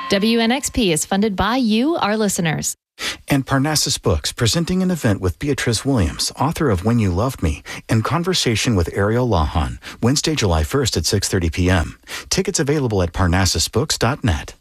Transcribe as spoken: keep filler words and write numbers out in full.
W N X P is funded by you, our listeners. And Parnassus Books, presenting an event with Beatrice Williams, author of When You Loved Me, in conversation with Ariel Lahan, Wednesday, July first at six thirty p.m. Tickets available at parnassus books dot net.